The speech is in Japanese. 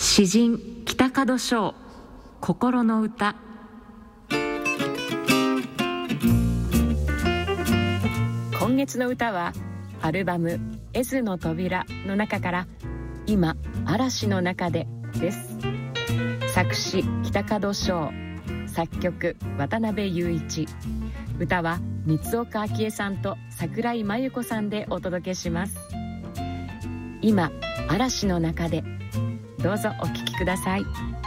詩人北門章、心の歌。今月の歌はアルバム絵図の扉の中から今嵐の中でです。作詞北門章、作曲渡辺雄一、歌は三岡明恵さんと桜井真由子さんでお届けします。今嵐の中で、どうぞお聴きください。